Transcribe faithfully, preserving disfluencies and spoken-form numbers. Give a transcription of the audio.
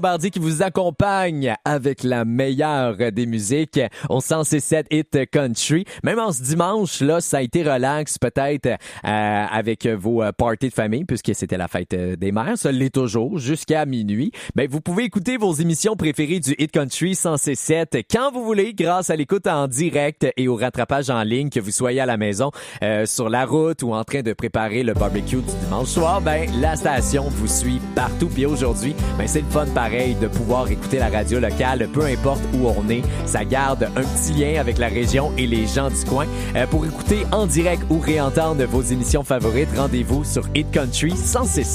Bardi qui vous accompagne avec la meilleure des musiques. On sent ces sept hits country. Même en ce dimanche, là, ça a été relax peut-être euh, avec vos parties de famille puisque c'était la fête des mères. Ça l'est toujours jusqu'à minuit. Ben, vous pouvez écouter vos émissions préférées du Hit Country cent six sept quand vous voulez grâce à l'écoute en direct et au rattrapage en ligne, que vous soyez à la maison, euh, sur la route ou en train de préparer le barbecue du dimanche soir. Ben, la station vous suit partout. Puis aujourd'hui, ben, c'est le fun pareil de pouvoir écouter la radio locale, peu importe où on est. Ça garde un petit lien avec la région et les gens du coin. Euh, pour écouter en direct ou réentendre vos émissions favorites, rendez-vous sur Hit Country cent six.